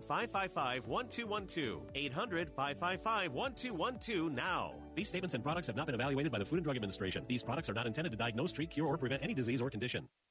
800-555-1212. 800-555-1212 now. These statements and products have not been evaluated by the Food and Drug Administration. These products are not intended to diagnose, treat, cure, or prevent any disease or condition.